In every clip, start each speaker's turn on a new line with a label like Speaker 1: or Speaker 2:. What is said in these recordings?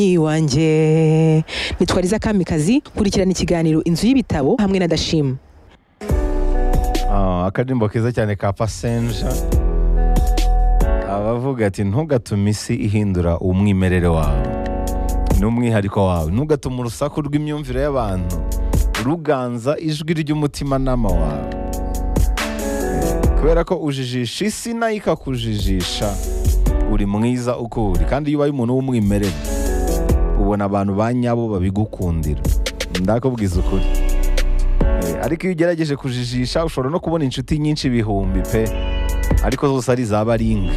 Speaker 1: iwanjye nitwariza Kamikazi kurikirana ikiganiro inzu y'ibitabo hamwe na Dashim.
Speaker 2: Akadirimbo keza cyane ka Passenger abavuga ati ntugatume isi ihindura umwimerere wawe n'umwihariko wawe, ntugatume urusaku rw'imyumvire y'abantu ruganza ijwi ry'umutima nama wawe, kubera ko ujijisha isi nayo ikakujijisha. Uri mwiza uko uri, kandi iyo ubaye umuntu w'umwimerere ubona abantu ba nyabo babigukundira. Ndakubwiza ukuri. Ariko iyo ugerageje kujijisha ushobora no kubona inshuti nyinshi ibihumbi pe, ariko zose ari za baringa.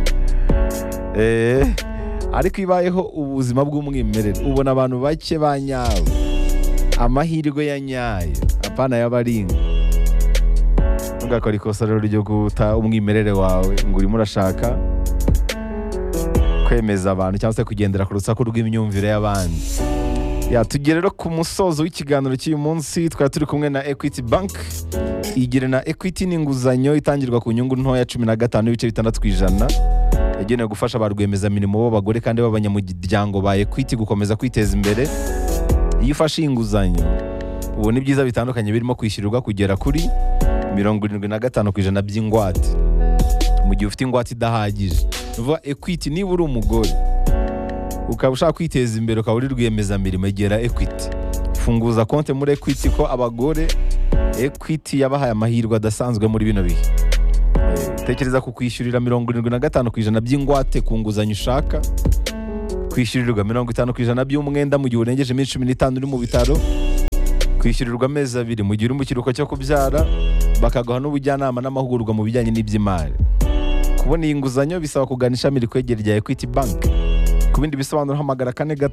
Speaker 2: Ariko ibayeho ubuzima bw'umwimerere ubona abantu bake ba nyabo, amahirwe ya nyayo apana y'abaringa. Ntugakore ikosa rero ryo guta umwimerere wawe ngo urimo urashaka kwemeza abantu cyangwa se kugendera ku rusaku rw'imyumvire y'abandi. Tugere rero ku musozo w'ikiganiro cy'uyu munsi. Twari turi kumwe na Equity Bank. Igire na Equity ni inguzanyo itangirwa ku nyungu ntoya 15.6% yagenewe gufasha ba rwiyemezamirimo b'abagore kandi b'abanyamuryango ba Equity gukomeza kwiteza imbere. Iyo ufashe inguzanyo ubona ibyiza bitandukanye birimo kwishyurirwa kugera kuri 75% by'ingwate mu gihe ufite ingwate idahagije. Nuvuga Equity niba uri umugore ukaba ushaka kwiteza imbere ukaba uri rwiyemezamirimo, egera Equity, funguza konti muri Equity ko abagore Equity yabahaye amahirwe adasanzwe muri bino bihe. Tekereza ku kwishyurira 75% by'ingwate ku nguzanyo ushaka, kwishyurirwa 50% by'umwenda mu gihe urengeje iminsi 15 uri mu bitaro, kwishyurirwa amezi 2 mu gihe uri mu kiruhuko cyo kubyara, bakaguha n'ubujyanama n'amahugurwa mu bijyanye n'iby'imari. Kubona iyi nguzanyo bisaba kugana ishami rikwegera rya Equity Bank. Ku bindi bisobanuro hamagara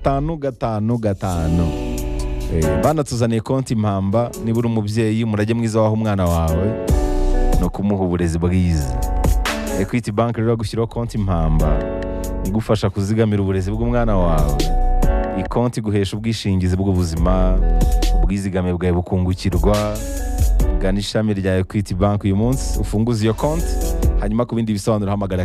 Speaker 2: 4555. Banatuzaniye konti Impamba. Niba uri umubyeyi umurage mwiza waho umwana wawe no kumuha uburezi bwiza. Equity Bank rero gushyiraho konti Impamba igufasha kuzigamira uburezi bw'umwana wawe. Iyi konti guhesha ubwishingizi bw'ubuzima, ubwizigame bwawe bukungukirwa. Gana ishami rya Equity Bank uyu munsi ufunguze iyo konti, hanyuma ku bindi bisobanuro hamagara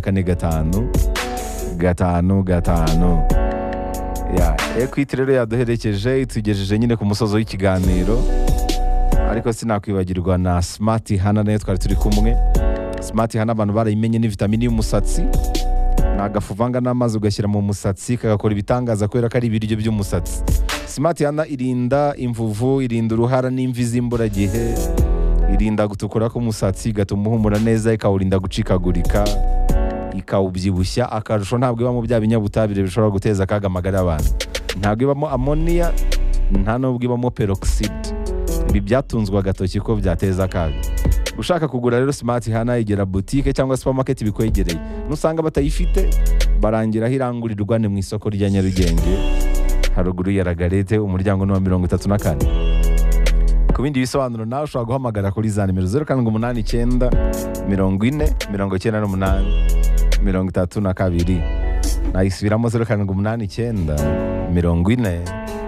Speaker 2: 4555. Equity rero yaduherekeje itugejeje nyine ku musozo w'ikiganiro, ariko sinakwibagirwa na Smart Hana nayo twari turi kumwe. Smart Hana abantu barayimenye ni vitamini y'umusatsi, nagafu vanga n'amazi ugashyira mu musatsi kagakora ibitangaza kubera ko ari ibiryo by'umusatsi. Smart Hana irinda imvuvu, irinda uruhara n'imvi z'imburagihe, irinda gutukura k'umusatsi, igatuma uhumura neza, ikawurinda gucikagurika, ikawubyibushya. Akarusho ntabwo ibamo bya binyabutabire bishobora guteza akaga amagara y'abantu. Ntabwo ibamo ammonia, nta nubwo ibamo peroxide. Ibi byatunzwe agatoki ko byateza akaga. Ushaka kugura rero Smart Hana igera boutique cyangwa supermarket bikwegereye. Nusanga batayifite barangiraho irangurirwa mu isoko rya Nyarugenge haruguru ya Ragarete umuryango no 34. Ku bindi bisobanuro nawe ushobora guhamagara kuri za nimero 0789 40 98 32. Nayisubiramo 0789 40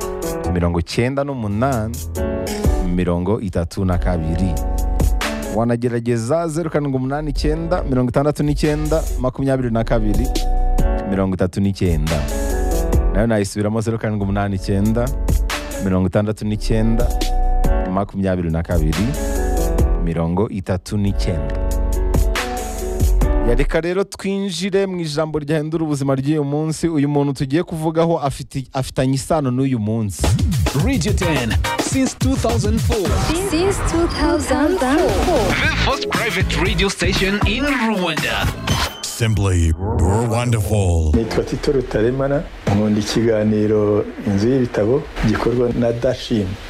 Speaker 2: 98 32. Wanagerageza 0789 69 22 39. Nayo nayisubiramo 0789 69 22 39. Reka rero twinjire mu ijambo ryahindura ubuzima ry'uyu munsi. Uyu muntu tugiye kuvugaho afitanye isano n'uyu munsi.
Speaker 3: Radio 10 since 2004.
Speaker 4: Since 2004.
Speaker 3: The first private radio station in Rwanda.
Speaker 5: Simply wonderful.
Speaker 6: Nitwa Tito Rutaremara, nkunda ikiganiro inzu y'ibitabo gikorwa na Dashim.